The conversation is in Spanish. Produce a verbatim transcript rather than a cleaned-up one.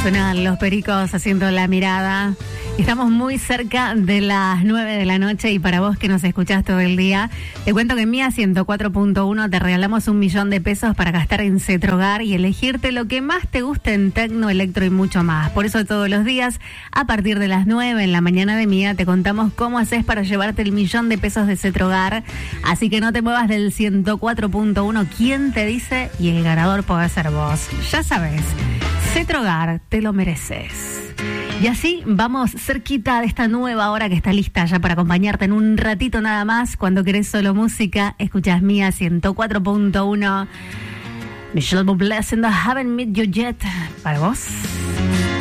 Suenan Los Pericos haciendo La Mirada. Estamos muy cerca de las nueve de la noche y para vos que nos escuchás todo el día, te cuento que en Mía ciento cuatro punto uno te regalamos un millón de pesos para gastar en Cetrogar y elegirte lo que más te guste en tecno, electro y mucho más. Por eso todos los días, a partir de las nueve en la mañana de Mía, te contamos cómo haces para llevarte el millón de pesos de Cetrogar. Así que no te muevas del ciento cuatro punto uno. ¿Quién te dice? Y el ganador puede ser vos. Ya sabes, Cetrogar, te lo mereces. Y así vamos cerquita de esta nueva hora que está lista ya para acompañarte en un ratito nada más. Cuando querés solo música, escuchás Mía ciento cuatro punto uno. Michelle Bublé haciendo Haven't Met You Yet. Para vos.